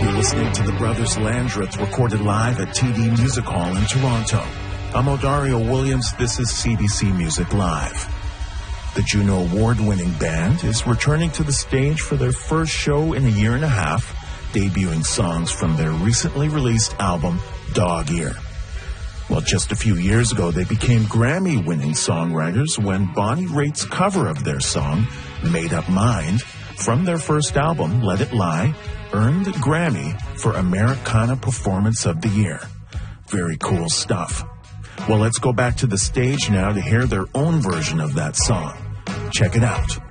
You're listening to the Brothers Landreth, recorded live at TD Music Hall in Toronto. I'm Odario Williams. This is CBC Music Live. The Juno Award-winning band is returning to the stage for their first show in a year and a half, debuting songs from their recently released album, Dog Ear. Well, just a few years ago, they became Grammy-winning songwriters when Bonnie Raitt's cover of their song, Made Up Mind, from their first album, Let It Lie, earned the Grammy for Americana Performance of the Year. Very cool stuff. Well, let's go back to the stage now to hear their own version of that song. Check it out.